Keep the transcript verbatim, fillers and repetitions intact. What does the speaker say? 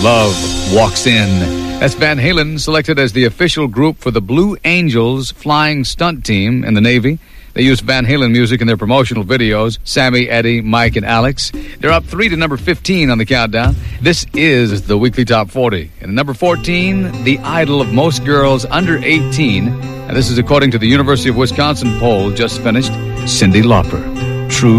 Love Walks In. That's Van Halen, selected as the official group for the Blue Angels flying stunt team in the Navy. They used Van Halen music in their promotional videos. Sammy, Eddie, Mike, and Alex. They're up three to number fifteen on the countdown. This is the Weekly Top forty. And number fourteen, the idol of most girls under eighteen. And this is according to the University of Wisconsin poll just finished, Cyndi Lauper.